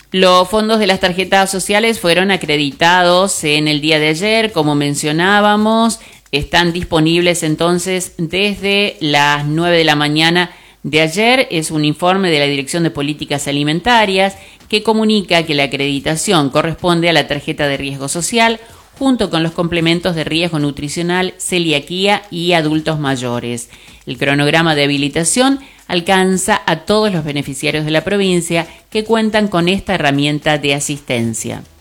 Los fondos de las tarjetas sociales fueron acreditados en el día de ayer, como mencionábamos. Están disponibles entonces desde las 9 de la mañana de ayer. Es un informe de la Dirección de Políticas Alimentarias que comunica que la acreditación corresponde a la tarjeta de riesgo social junto con los complementos de riesgo nutricional, celiaquía y adultos mayores. El cronograma de habilitación alcanza a todos los beneficiarios de la provincia que cuentan con esta herramienta de asistencia.